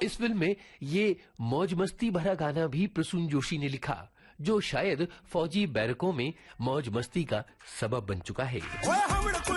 इस फिल्म में ये मौज मस्ती भरा गाना भी प्रसून जोशी ने लिखा, जो शायद फौजी बैरकों में मौज मस्ती का सबब बन चुका है।